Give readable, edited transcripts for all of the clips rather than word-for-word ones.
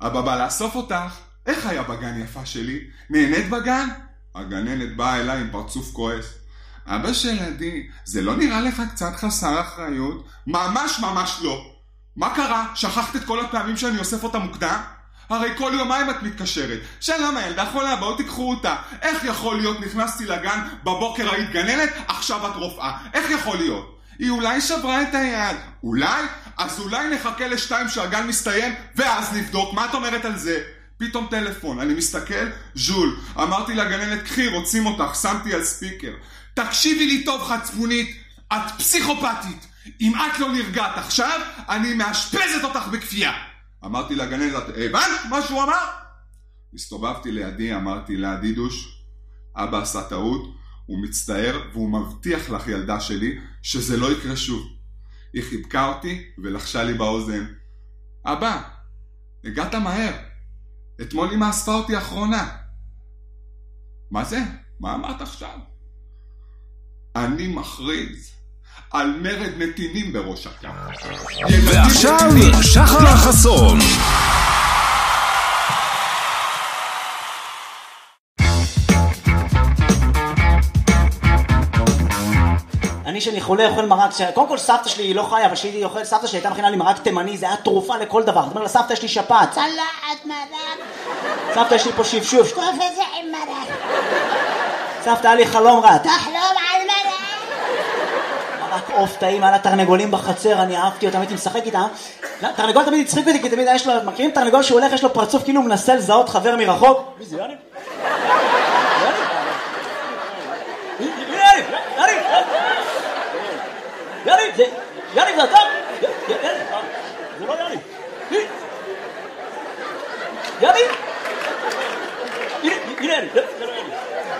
אבא בא לאסוף אותך. איך היה בגן יפה שלי? נהנית בגן? הגננת באה אליי עם פרצוף כועס. אבא של עדי, זה לא נראה לך קצת חסר אחריות? ממש ממש לא. מה קרה? שכחת את כל הפעמים שאני אוסף אותה מוקדם? הרי כל יומיים את מתקשרת. שלום הילדה חולה, בואו תיקחו אותה. איך יכול להיות? נכנסתי לגן, בבוקר היית גננת, עכשיו את רופאה. איך יכול להיות? היא אולי שברה את היד. אולי? אז אולי נחכה ל2 שהגן מסתיים, ואז נבדוק. מה את אומרת על זה? פתאום טלפון, אני מסתכל, ז'ול. אמרתי לגננת, קחי, רוצים אותך, שמתי על ספיקר. תקשיבי לי טוב חצפונית, את פסיכופתית. אם את לא נרגעת עכשיו, אני מאשפזת אותך בכפייה. אמרתי לגננת, הבנת מה שהוא אמר? הסתובבתי לידי, אמרתי לה, דידוש, אבא עשה טעות, הוא מצטער והוא מבטיח לך ילדה שלי שזה לא יקרה שוב. היא חיבקה אותי ולחשה לי באוזן, אבא, הגעת מהר. אתמול אמא אספה אותי אחרונה. מה זה? מה אמרת עכשיו? אני מכריז על מרד נתינים בראש הקו. ועכשיו שחר חסון. אני שאני חולה אוכל מרק, קודם כל סבתא שלי היא לא חיה, אבל שהיא אוכל, סבתא שלי הייתה מכינה לי מרק תימני, זה היה תרופה לכל דבר. זאת אומרת לסבתא יש לי שפעת, צלעת מרק. סבתא יש לי פה שפשוף, שטוף את זה עם מרק. סבתא היה לי חלום רע, תחלום על מרק. מרק עוף טעים, היה לה תרנגולים בחצר, אני אהבתי אותם, הייתי משחק איתם. תרנגול תמיד הצחיק אותי, כי תמיד יש לו, מכירים תרנגול שהוא הולך, יש לו פרצוף כאילו הוא מנסה לזהות חבר מרחוק. מי זה, יאני? יאני, זה אתה? זה לא יאני. יאני? הנה יאני, זה לא יאני.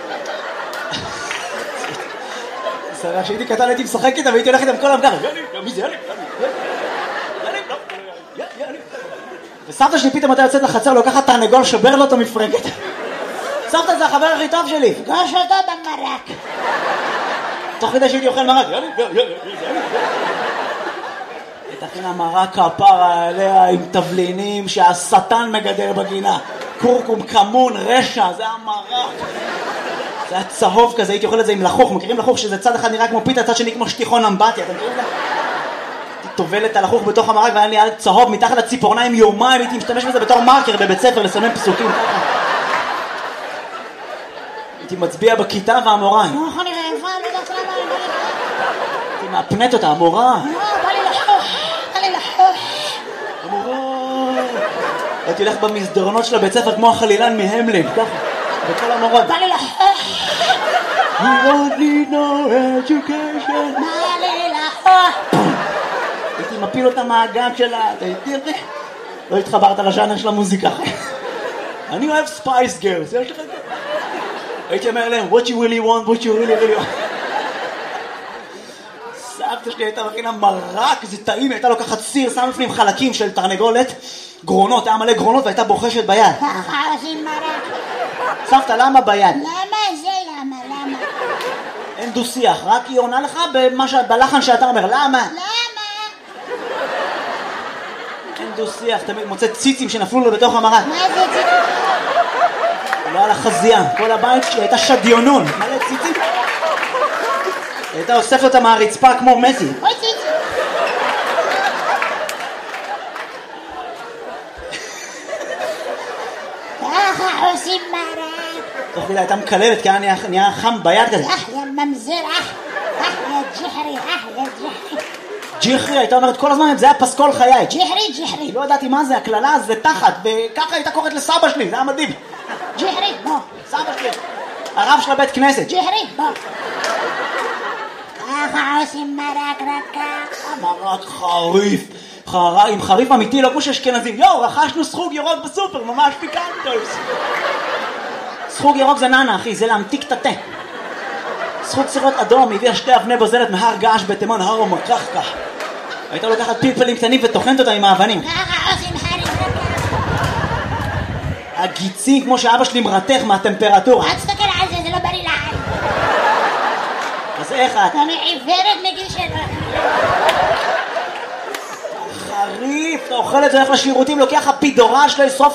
סרח, שהייתי קטן הייתי משחק איתה והייתי הולך איתם כל המגר. יאני, מי זה יאני? יאני, לא, יאני. וסבתא שלי פתאום הייתה יוצאת לחצר, לוקחת תרנגול, שובר לו את המפרקת. סבתא זה החבר הכי טוב שלי. פגש אותו במרק. תוך כדי שהייתי אוכל מרק. יאני, יאני. תכין המרק כפרה עליה עם תבלינים שהשטן מגדל בגינה. קורקום, כמון, רשע, זה המרק. זה היה צהוב כזה, הייתי אוכל את זה עם לחוך. מכירים לחוך שזה צד אחד נראה כמו פיתה, צד שני כמו שטיחון אמבטיה. אתם מכירים את זה? הייתי טובלת על לחוך בתוך המרק והיה לי צהוב מתחת לציפורניים יומיים. הייתי משתמש בזה בתור מרקר בבית ספר לסמן פסוקים. הייתי מצביע בכיתה והמורה. אני רעבה, לא יודעת למה. הייתי מאפנת אותה, המורה. הייתי הולך במסדרונות של הבית ספר כמו החלילן מהמלין, ככה, בכל המורות. בא לי לחוך. You don't need no education. בא לי לחוך. הייתי מפיל אותה מהגג שלה, לא התחברת לז'אנר של המוזיקה. אני אוהב ספייס גרס, יש לך את זה? הייתי אומר להם, what you really want, what you really want. סבתא שלי הייתה מכינה מרק, זה טעים, הייתה לוקחת סיר, שם לפנים חלקים של תרנגולת, גרונות, היה מלא גרונות והייתה בוחשת ביד. ככה עושים מרק. סבתא, למה ביד? למה זה למה? אין דו שיח, רק היא עונה לך בלחן שאתה אומר, למה? אין דו שיח, תמיד מוצא ציצים שנפלו לו בתוך המרק. מה זה ציצים? לא על החזייה, כל הבית שלי הייתה שדיונון, מלא ציצים. הייתה אוספת אותה מהרצפה כמו מסי. אוי ציצי. ככה עושים מרק. תוך כדי הייתה מקללת כי נהיה חם ביד כזה. יא ממזר, יא ג'חרי. ג'חרי, הייתה אומרת כל הזמן, זה היה פסקול חיי. ג'חרי. לא ידעתי מה זה, הכללה זה תחת, וככה הייתה קוראת לסבא שלי, זה היה מדהים. ג'חרי, בוא, סבא שלי. הרב של הבית כנסת. ג'חרי, בוא. ככה עושים מרק רקק. מרק חריף. עם חריף אמיתי, לא כמו שאשכנזים. רכשנו סחוג ירוק בסופר, ממש פיקנטוס. סחוג ירוק זה ננה, אחי, זה להמתיק את התה. סחוג סירות אדום, הביאה 2 אבני בזלת מהר געש בתימן, הר ומקחקה. הייתה לוקחת פלפלים קטנים וטוחנת אותם עם האבנים. ככה עושים חריף רקק. הגיצים, כמו שאבא שלי מרתך מהטמפרטורה. אל תסתכל על זה, זה לא בריא לעין. אז איך את? אני עיוורת מגיל 7. חריף, אתה אוכל את זה, הולך לשירותים, לוקח הפידורל שלו, ישרוף